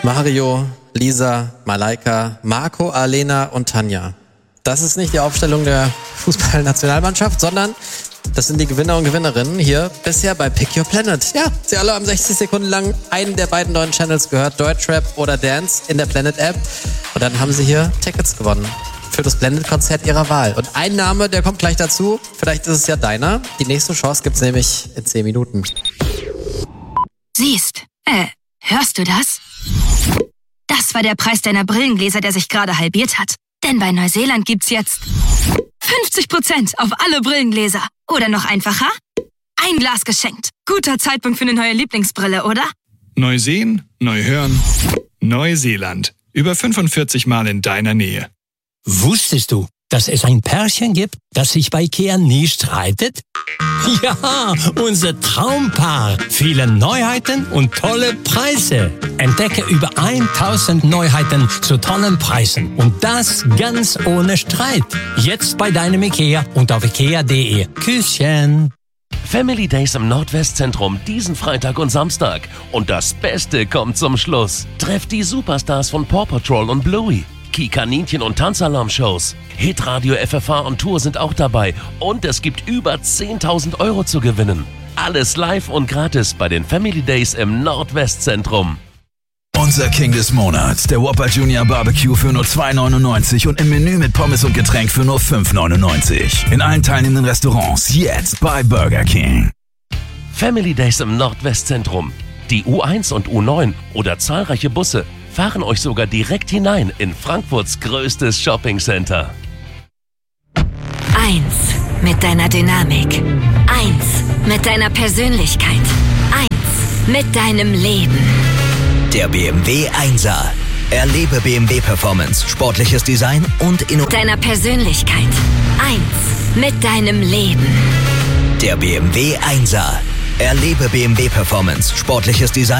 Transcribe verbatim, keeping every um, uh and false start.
Mario, Lisa, Malaika, Marco, Alena und Tanja. Das ist nicht die Aufstellung der Fußballnationalmannschaft, sondern das sind die Gewinner und Gewinnerinnen hier bisher bei Pick Your Planet. Ja, sie alle haben sechzig Sekunden lang einen der beiden neuen Channels gehört, Deutschrap oder Dance in der Planet-App. Und dann haben sie hier Tickets gewonnen für das Planet-Konzert ihrer Wahl. Und ein Name, der kommt gleich dazu. Vielleicht ist es ja deiner. Die nächste Chance gibt's nämlich in zehn Minuten. Siehst, äh, hörst du das? Das war der Preis deiner Brillengläser, der sich gerade halbiert hat. Denn bei Neuseeland gibt's jetzt fünfzig Prozent auf alle Brillengläser. Oder noch einfacher, ein Glas geschenkt. Guter Zeitpunkt für eine neue Lieblingsbrille, oder? Neu sehen, neu hören, Neuseeland. Über fünfundvierzig Mal in deiner Nähe. Wusstest du, dass es ein Pärchen gibt, das sich bei Ikea nie streitet? Ja, unser Traumpaar. Viele Neuheiten und tolle Preise. Entdecke über tausend Neuheiten zu tollen Preisen. Und das ganz ohne Streit. Jetzt bei deinem Ikea und auf ikea punkt de. Küsschen. Family Days im Nordwestzentrum diesen Freitag und Samstag. Und das Beste kommt zum Schluss. Trefft die Superstars von Paw Patrol und Bluey. Kaninchen- und Tanzalarm-Shows. Hitradio F F H und Tour sind auch dabei. Und es gibt über zehntausend Euro zu gewinnen. Alles live und gratis bei den Family Days im Nordwestzentrum. Unser King des Monats, der Whopper Junior Barbecue für nur zwei neunundneunzig und im Menü mit Pommes und Getränk für nur fünf neunundneunzig. In allen teilnehmenden Restaurants jetzt bei Burger King. Family Days im Nordwestzentrum. Die U eins und U neun oder zahlreiche Busse fahren euch sogar direkt hinein in Frankfurts größtes Shoppingcenter. Eins mit deiner Dynamik. Eins mit deiner Persönlichkeit. Eins mit deinem Leben. Der B M W Einser. Erlebe B M W Performance, sportliches Design und Innovation. Deiner Persönlichkeit. Eins mit deinem Leben. Der B M W Einser. Erlebe B M W Performance, sportliches Design.